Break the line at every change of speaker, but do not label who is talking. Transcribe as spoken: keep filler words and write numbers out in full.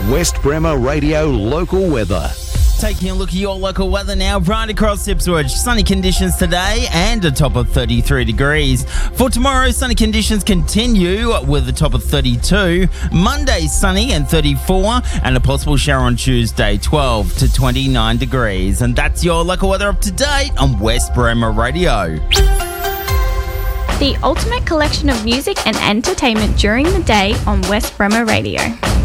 West Bremer Radio local weather.
Taking a look at your local weather now, right across Ipswich. Sunny conditions today and a top of thirty-three degrees. For tomorrow, sunny conditions continue with a top of thirty-two. Monday, sunny and thirty-four, and a possible shower on Tuesday, twelve to twenty-nine degrees. And that's your local weather up to date on West Bremer Radio.
The ultimate collection of music and entertainment during the day on West Bremer Radio.